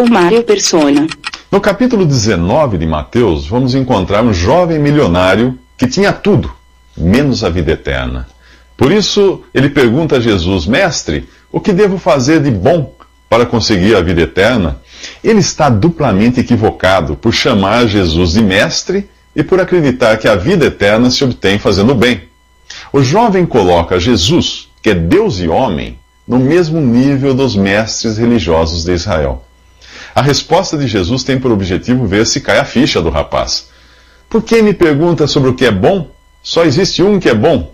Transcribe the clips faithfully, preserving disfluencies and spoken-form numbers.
com Mário Persona. No capítulo dezenove de Mateus, vamos encontrar um jovem milionário que tinha tudo, menos a vida eterna. Por isso, ele pergunta a Jesus: Mestre, o que devo fazer de bom para conseguir a vida eterna? Ele está duplamente equivocado por chamar Jesus de mestre e por acreditar que a vida eterna se obtém fazendo bem. O jovem coloca Jesus, que é Deus e homem, no mesmo nível dos mestres religiosos de Israel. A resposta de Jesus tem por objetivo ver se cai a ficha do rapaz. Por que me pergunta sobre o que é bom? Só existe um que é bom.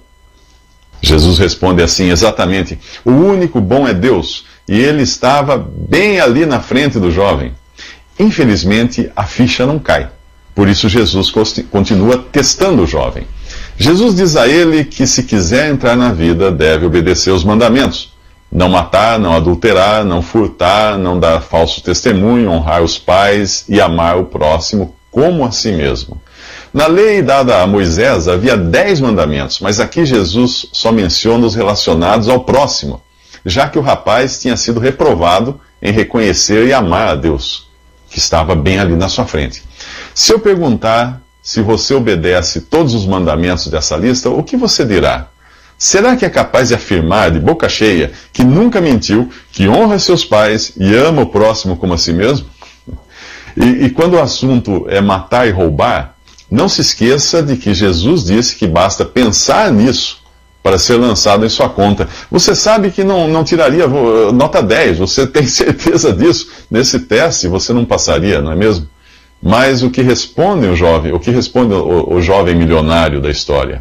Jesus responde assim: exatamente, o único bom é Deus, e ele estava bem ali na frente do jovem. Infelizmente, a ficha não cai. Por isso, Jesus continua testando o jovem. Jesus diz a ele que, se quiser entrar na vida, deve obedecer os mandamentos. Não matar, não adulterar, não furtar, não dar falso testemunho, honrar os pais e amar o próximo como a si mesmo. Na lei dada a Moisés havia dez mandamentos, mas aqui Jesus só menciona os relacionados ao próximo, já que o rapaz tinha sido reprovado em reconhecer e amar a Deus, que estava bem ali na sua frente. Se eu perguntar se você obedece todos os mandamentos dessa lista, o que você dirá? Será que é capaz de afirmar de boca cheia que nunca mentiu, que honra seus pais e ama o próximo como a si mesmo? E, e quando o assunto é matar e roubar, não se esqueça de que Jesus disse que basta pensar nisso para ser lançado em sua conta. Você sabe que não, não tiraria nota dez, você tem certeza disso. Nesse teste você não passaria, não é mesmo? Mas o que responde o jovem, o que responde o, o jovem milionário da história?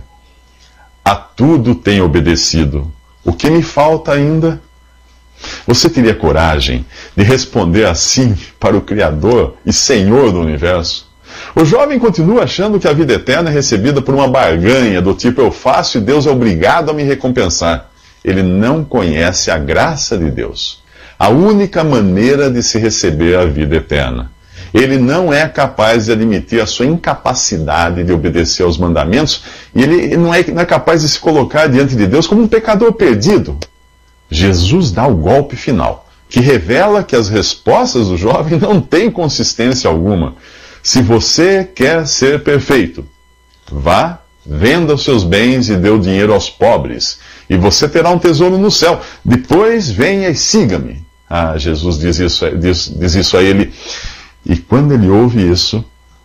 A tudo tenho obedecido. O que me falta ainda? Você teria coragem de responder assim para o Criador e Senhor do Universo? O jovem continua achando que a vida eterna é recebida por uma barganha do tipo: eu faço e Deus é obrigado a me recompensar. Ele não conhece a graça de Deus, a única maneira de se receber a vida eterna. Ele não é capaz de admitir a sua incapacidade de obedecer aos mandamentos, e ele não é, não é capaz de se colocar diante de Deus como um pecador perdido. Jesus dá o golpe final, que revela que as respostas do jovem não têm consistência alguma. Se você quer ser perfeito, vá, venda os seus bens e dê o dinheiro aos pobres, e você terá um tesouro no céu. Depois venha e siga-me. Ah, Jesus diz isso, diz, diz isso a ele. E quando ele ouve isso,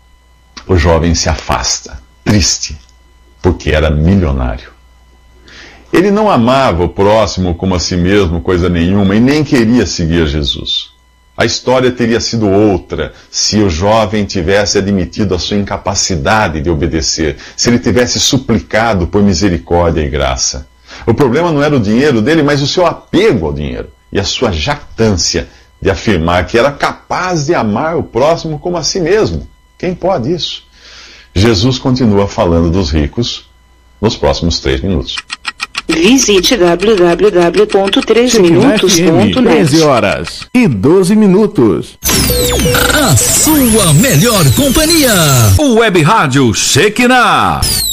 o jovem se afasta, triste, porque era milionário. Ele não amava o próximo como a si mesmo, coisa nenhuma, e nem queria seguir Jesus. A história teria sido outra se o jovem tivesse admitido a sua incapacidade de obedecer, se ele tivesse suplicado por misericórdia e graça. O problema não era o dinheiro dele, mas o seu apego ao dinheiro e a sua jactância de afirmar que era capaz de amar o próximo como a si mesmo. Quem pode isso? Jesus continua falando dos ricos nos próximos três minutos. Visite w w w ponto três minutos ponto net. treze horas e doze minutos. A sua melhor companhia. O Web Rádio Shekinah.